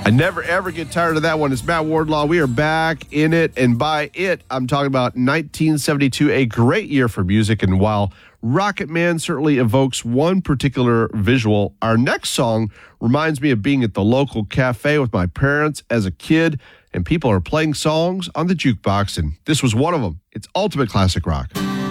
I never, ever get tired of that one. It's Matt Wardlaw. We are back in it. And by it, I'm talking about 1972, a great year for music. And while Rocket Man certainly evokes one particular visual, our next song reminds me of being at the local cafe with my parents as a kid, and people are playing songs on the jukebox, and this was one of them. It's ultimate classic rock.